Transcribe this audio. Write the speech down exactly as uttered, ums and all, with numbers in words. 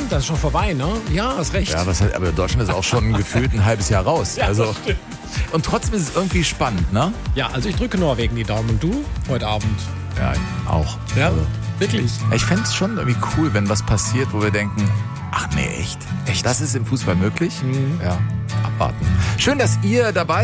stimmt, das ist schon vorbei, ne? Ja, hast recht. Ja, was, aber Deutschland ist auch schon gefühlt ein halbes Jahr raus. Ja, also, das stimmt. Und trotzdem ist es irgendwie spannend, ne? Ja, also ich drücke Norwegen die Daumen. Und du? Heute Abend. Ja, auch. Ja, Also, wirklich. ich fände es schon irgendwie cool, wenn was passiert, wo wir denken, ach nee, echt? Echt? Das ist im Fußball möglich? Mhm. Ja, abwarten. Schön, dass ihr dabei seid.